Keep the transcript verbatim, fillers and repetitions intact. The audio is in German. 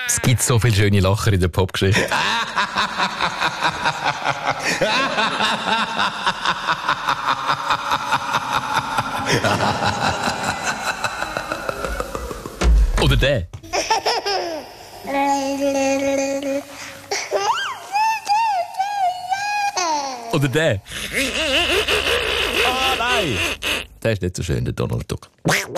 Es gibt so viele schöne Lacher in der Popgeschichte. Oder der. Oder der. Ah, nein! Der ist nicht so schön, der Donald Duck.